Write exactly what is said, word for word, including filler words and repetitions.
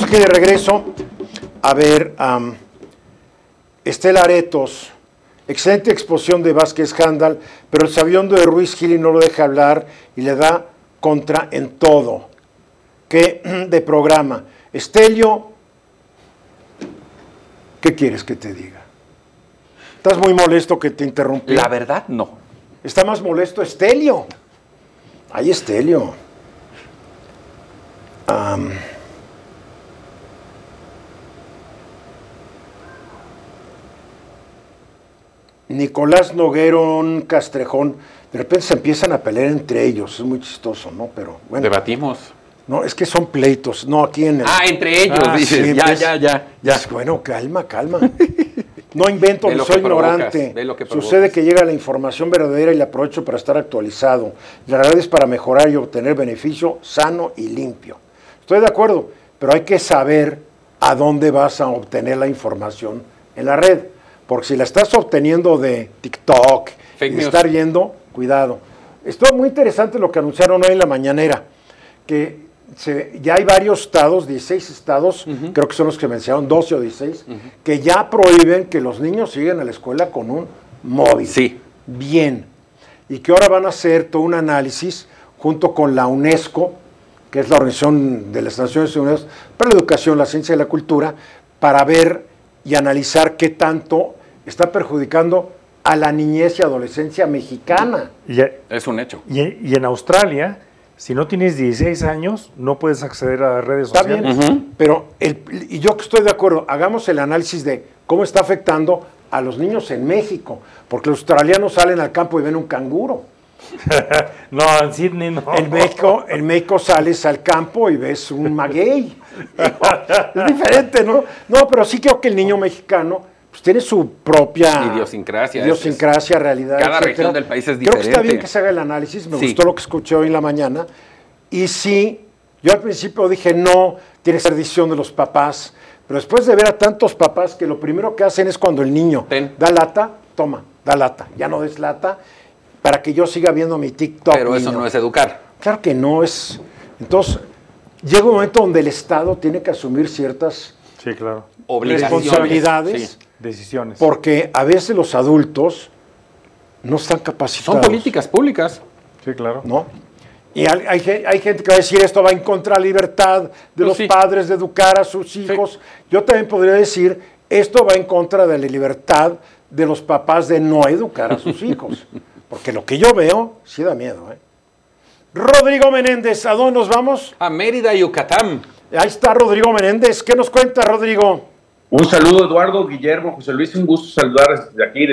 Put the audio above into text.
aquí de regreso. A ver, um, Estela Aretos. Excelente exposición de Vázquez Handal, pero el sabiondo de Ruiz Gili no lo deja hablar y le da contra en todo. ¿Qué de programa? Estelio, ¿qué quieres que te diga? ¿Estás muy molesto que te interrumpí? La verdad, no. Está más molesto Estelio. Ay, Estelio. Um, Nicolás Noguerón Castrejón, de repente se empiezan a pelear entre ellos, es muy chistoso, ¿no? Pero bueno. Debatimos. No, es que son pleitos, no aquí en el... Ah, entre ellos, Ah, dices. sí, ya, pues, ya, ya, ya. Pues, bueno, calma, calma. No invento, Ve ni lo soy que provocas, ignorante. ve lo que Sucede provocas. que llega la información verdadera y la aprovecho para estar actualizado. La realidad es para mejorar y obtener beneficio sano y limpio. Estoy de acuerdo, pero hay que saber a dónde vas a obtener la información en la red. Porque si la estás obteniendo de TikTok, Fake y news. estar yendo, cuidado. Esto muy interesante lo que anunciaron hoy en la mañanera, que se, ya hay varios estados, dieciséis estados, uh-huh. creo que son los que mencionaron, doce o dieciséis, uh-huh. que ya prohíben que los niños sigan a la escuela con un móvil. Sí. Bien. Y que ahora van a hacer todo un análisis junto con la UNESCO, que es la Organización de las Naciones Unidas para la Educación, la Ciencia y la Cultura, para ver y analizar qué tanto está perjudicando a la niñez y adolescencia mexicana. Y, es un hecho. Y, y en Australia, si no tienes dieciséis años, no puedes acceder a las redes Está sociales. bien, uh-huh. pero el, y yo que estoy de acuerdo, hagamos el análisis de cómo está afectando a los niños en México, porque los australianos salen al campo y ven un canguro. No, en Sydney no. En México, en México sales al campo y ves un maguey. Es diferente, ¿no? No, pero sí creo que el niño mexicano pues tiene su propia idiosincrasia, idiosincrasia es, realidad. Cada etcétera. región del país es Creo diferente. que está bien que se haga el análisis, me sí. gustó lo que escuché hoy en la mañana. Y sí, yo al principio dije, no, tiene que ser decisión de los papás. Pero después de ver a tantos papás que lo primero que hacen es cuando el niño Ten. da lata, toma, da lata, ya no des lata, para que yo siga viendo mi TikTok. Pero eso niño. no es educar. Claro que no es. Entonces, llega un momento donde el Estado tiene que asumir ciertas sí, claro. responsabilidades, sí. decisiones. Porque a veces los adultos no están capacitados. Son políticas públicas. Sí, claro. ¿No? Y hay, hay, hay gente que va a decir esto va en contra de la libertad de pues los sí. padres de educar a sus hijos. Sí. Yo también podría decir esto va en contra de la libertad de los papás de no educar a sus hijos. Porque lo que yo veo sí da miedo, ¿eh? Rodrigo Menéndez, ¿a dónde nos vamos? A Mérida, Yucatán. Ahí está Rodrigo Menéndez. ¿Qué nos cuenta, Rodrigo? Un saludo, Eduardo, Guillermo, José Luis, un gusto saludar desde aquí.